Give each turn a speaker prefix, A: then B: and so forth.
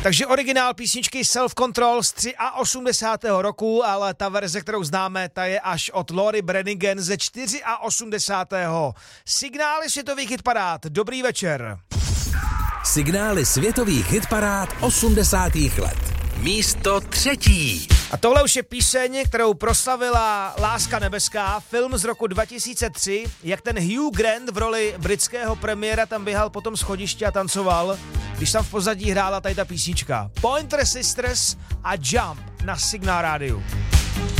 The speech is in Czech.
A: Takže originál písničky Self Control z 83. roku, ale ta verze, kterou známe, ta je až od Lori Branigan ze 84. Signály světových hitparád. Dobrý večer.
B: Signály světových hitparád 80. let. Místo 3.
A: A tohle už je píseň, kterou proslavila Láska nebeská, film z roku 2003, jak ten Hugh Grant v roli britského premiéra tam běhal po tom schodišti a tancoval, když tam v pozadí hrála tady ta písnička. Pointer Sisters a Jump na Signál rádiu.